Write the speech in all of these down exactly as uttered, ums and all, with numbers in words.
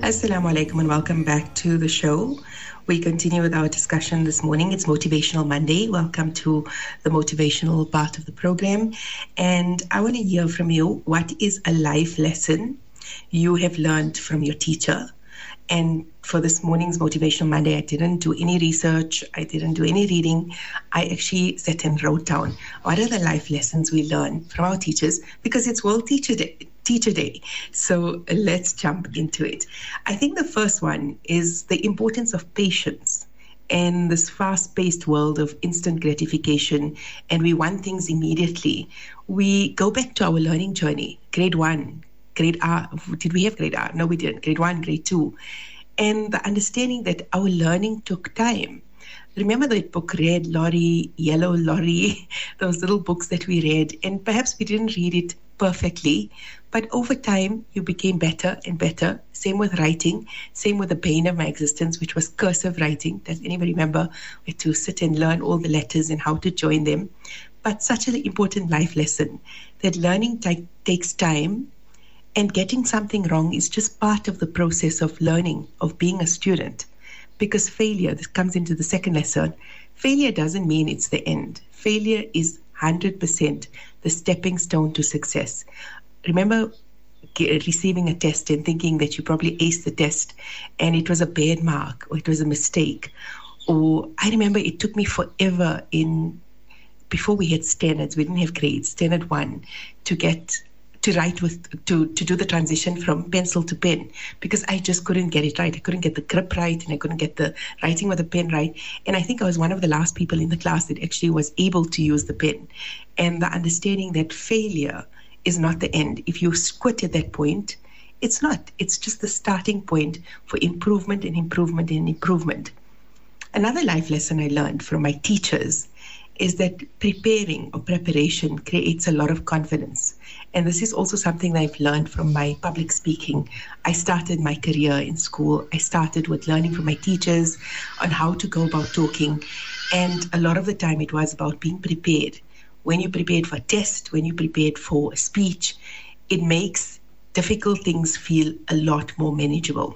Assalamu alaikum and welcome back to the show. We continue with our discussion this morning. It's Motivational Monday. Welcome to the motivational part of the program. And I want to hear from you, what is a life lesson you have learned from your teacher? And for this morning's Motivational Monday, I didn't do any research. I didn't do any reading. I actually sat and wrote down what are the life lessons we learn from our teachers, because it's World Teacher Day. Teacher Day. So let's jump into it. I think the first one is the importance of patience in this fast-paced world of instant gratification, and we want things immediately. We go back to our learning journey, grade one, grade R. Did we have grade R? No, we didn't. Grade one, grade two. And the understanding that our learning took time. Remember that book, Red Lorry, Yellow Lorry, those little books that we read, and perhaps we didn't read it perfectly, but over time you became better and better. Same with writing, same with the bane of my existence, which was cursive writing. Does anybody remember? We had to sit and learn all the letters and how to join them. But such an important life lesson that learning t- takes time, and getting something wrong is just part of the process of learning, of being a student. Because failure, this comes into the second lesson, failure doesn't mean it's the end. Failure is one hundred percent the stepping stone to success. Remember get, receiving a test and thinking that you probably aced the test and it was a bad mark or it was a mistake. Or I remember it took me forever in, before we had standards, we didn't have grades, standard one, to get to write with, to, to do the transition from pencil to pen, because I just couldn't get it right. I couldn't get the grip right and I couldn't get the writing with the pen right. And I think I was one of the last people in the class that actually was able to use the pen. And the understanding that failure is not the end. If you quit at that point, it's not. It's just the starting point for improvement and improvement and improvement. Another life lesson I learned from my teachers is that preparing or preparation creates a lot of confidence. And this is also something that I've learned from my public speaking. I started my career in school. I started with learning from my teachers on how to go about talking. And a lot of the time it was about being prepared. When you prepared for a test, when you prepared for a speech, it makes difficult things feel a lot more manageable.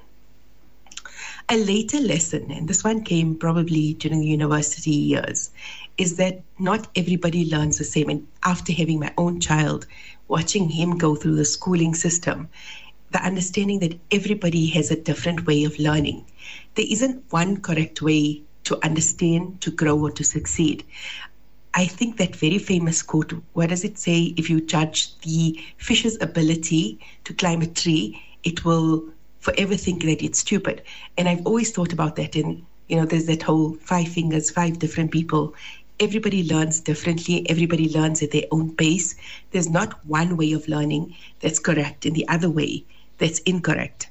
A later lesson, and this one came probably during the university years, is that not everybody learns the same. And after having my own child, watching him go through the schooling system, the understanding that everybody has a different way of learning. There isn't one correct way to understand, to grow, or to succeed. I think that very famous quote, what does it say? If you judge the fish's ability to climb a tree, it will forever think that it's stupid. And I've always thought about that. And, you know, there's that whole five fingers, five different people. Everybody learns differently. Everybody learns at their own pace. There's not one way of learning that's correct and the other way that's incorrect.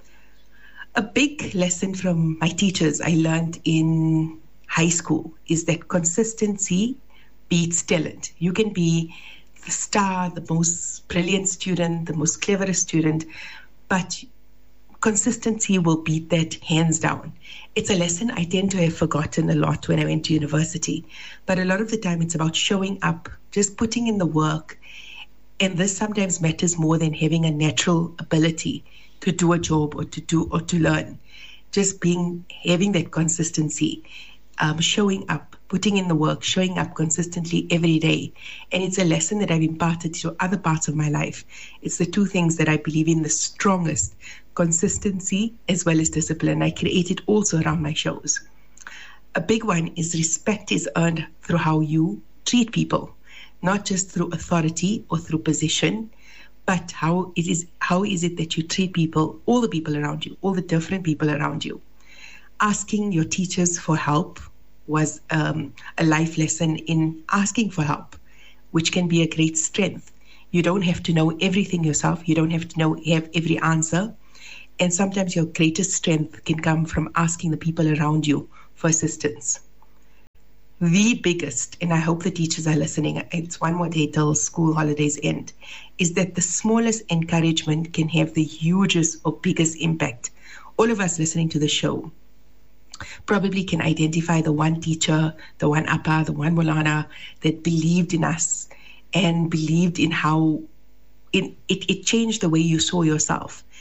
A big lesson from my teachers I learned in high school is that consistency beats talent. You can be the star, the most brilliant student, the most cleverest student, but consistency will beat that hands down. It's a lesson I tend to have forgotten a lot when I went to university, but a lot of the time it's about showing up, just putting in the work. And this sometimes matters more than having a natural ability to do a job or to do or to learn. Just being, having that consistency, um, showing up, putting in the work, showing up consistently every day. And it's a lesson that I've imparted to other parts of my life. It's the two things that I believe in the strongest: consistency as well as discipline. I create it also around my shows. A big one is respect is earned through how you treat people, not just through authority or through position, but how it is, how is it that you treat people, all the people around you, all the different people around you. Asking your teachers for help was um, a life lesson in asking for help, which can be a great strength. You don't have to know everything yourself. You don't have to know have every answer. And sometimes your greatest strength can come from asking the people around you for assistance. The biggest, and I hope the teachers are listening, it's one more day till school holidays end, is that the smallest encouragement can have the hugest or biggest impact. All of us listening to the show probably can identify the one teacher, the one appa, the one Molana that believed in us and believed in how it, it, it changed the way you saw yourself.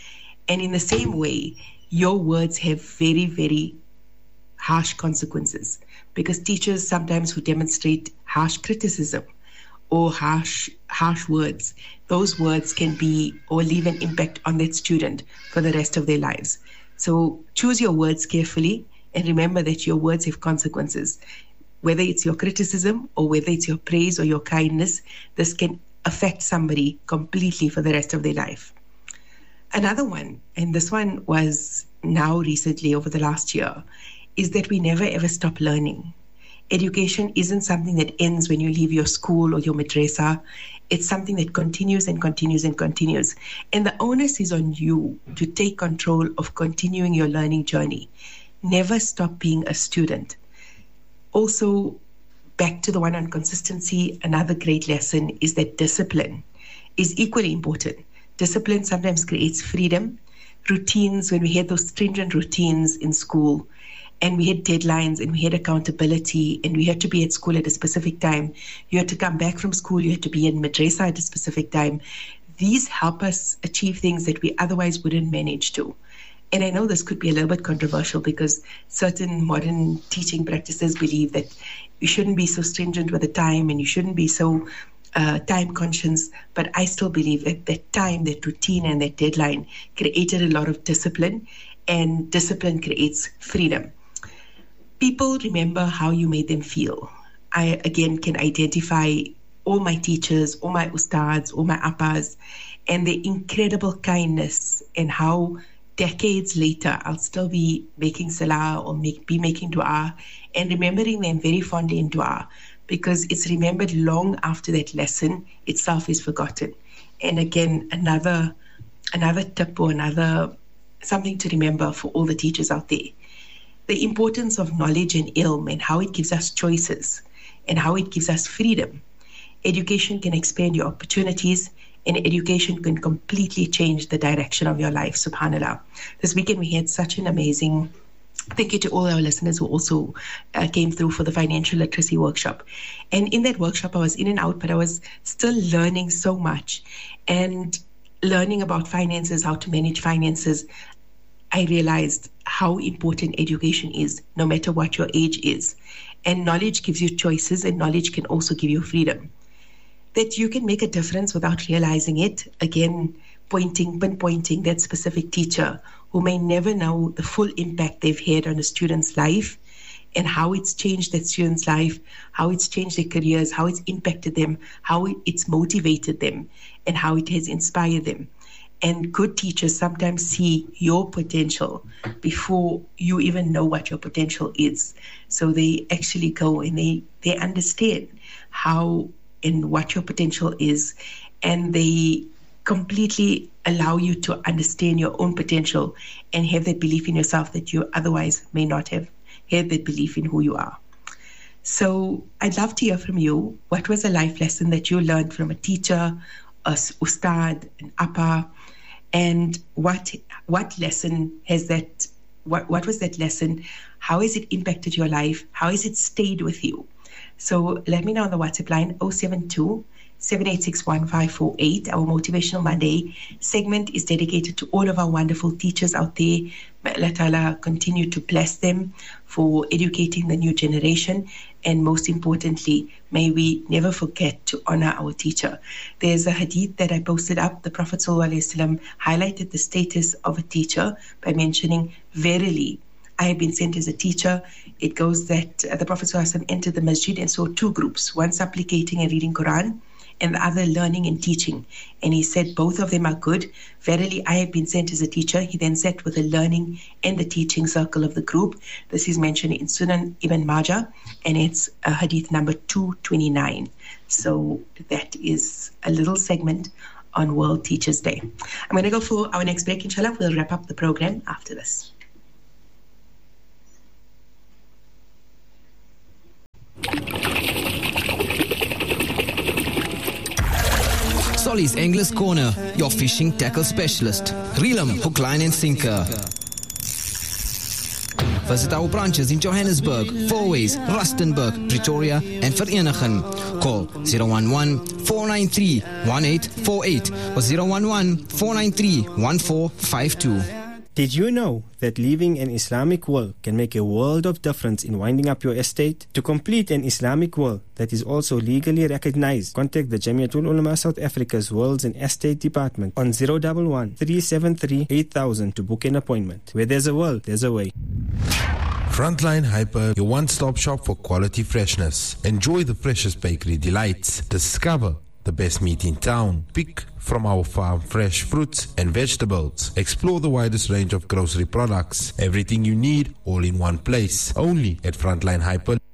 And in the same way, your words have very, very harsh consequences, because teachers sometimes who demonstrate harsh criticism or harsh harsh words, those words can be or leave an impact on that student for the rest of their lives. So choose your words carefully and remember that your words have consequences. Whether it's your criticism or whether it's your praise or your kindness, this can affect somebody completely for the rest of their life. Another one, and this one was now recently over the last year, is that we never ever stop learning. Education isn't something that ends when you leave your school or your madrasa. It's something that continues and continues and continues. And the onus is on you to take control of continuing your learning journey. Never stop being a student. Also, back to the one on consistency, another great lesson is that discipline is equally important. Discipline sometimes creates freedom. Routines, when we had those stringent routines in school, and we had deadlines and we had accountability and we had to be at school at a specific time. You had to come back from school. You had to be in madrasa at a specific time. These help us achieve things that we otherwise wouldn't manage to. And I know this could be a little bit controversial because certain modern teaching practices believe that you shouldn't be so stringent with the time and you shouldn't be so uh, time conscious. But I still believe that that time, that routine and that deadline created a lot of discipline, and discipline creates freedom. People remember how you made them feel. I, again, can identify all my teachers, all my ustads, all my appas, and their incredible kindness, and how decades later I'll still be making salah or make, be making dua and remembering them very fondly in dua, because it's remembered long after that lesson itself is forgotten. And again, another another tip or another something to remember for all the teachers out there. The importance of knowledge and ilm and how it gives us choices and how it gives us freedom. Education can expand your opportunities, and education can completely change the direction of your life, subhanAllah. This weekend we had such an amazing, thank you to all our listeners who also uh, came through for the financial literacy workshop. And in that workshop I was in and out, but I was still learning so much and learning about finances, how to manage finances. I realized how important education is, no matter what your age is. And knowledge gives you choices, and knowledge can also give you freedom. That you can make a difference without realizing it. Again, pointing, pinpointing that specific teacher who may never know the full impact they've had on a student's life and how it's changed that student's life, how it's changed their careers, how it's impacted them, how it's motivated them, and how it has inspired them. And good teachers sometimes see your potential before you even know what your potential is. So they actually go and they, they understand how and what your potential is, and they completely allow you to understand your own potential and have that belief in yourself that you otherwise may not have had that belief in who you are. So I'd love to hear from you. What was a life lesson that you learned from a teacher, a ustad, an appa, and what what lesson has that, what, what was that lesson? How has it impacted your life? How has it stayed with you? So let me know on the WhatsApp line, oh seven two, seven eight six one, five four eight. Our Motivational Monday segment is dedicated to all of our wonderful teachers out there. May Allah Ta'ala continue to bless them for educating the new generation. And most importantly, may we never forget to honor our teacher. There's a hadith that I posted up. The Prophet ﷺ highlighted the status of a teacher by mentioning, verily, I have been sent as a teacher. It goes that uh, the Prophet ﷺ entered the masjid and saw two groups, one supplicating and reading Quran, and the other learning and teaching. And he said, both of them are good. Verily, I have been sent as a teacher. He then sat with the learning and the teaching circle of the group. This is mentioned in Sunan Ibn Majah, and it's uh, hadith number two twenty-nine. So that is a little segment on World Teachers Day. I'm going to go for our next break, inshallah. We'll wrap up the program after this. Solly's Anglers Corner, your fishing tackle specialist. Reel 'em, hook, line and sinker. Visit our branches in Johannesburg, Fourways, Rustenburg, Pretoria, and Vereeniging. Call zero one one, four nine three, one eight four eight or zero one one, four nine three, one four five two. Did you know that leaving an Islamic will can make a world of difference in winding up your estate? To complete an Islamic will that is also legally recognized, contact the Jamiatul Ulama South Africa's Wills and Estate Department on zero one one, three seven three, eight thousand to book an appointment. Where there's a will, there's a way. Frontline Hyper, your one-stop shop for quality freshness. Enjoy the freshest bakery delights. Discover the best meat in town. Pick from our farm fresh fruits and vegetables. Explore the widest range of grocery products. Everything you need, all in one place. Only at Frontline Hyper.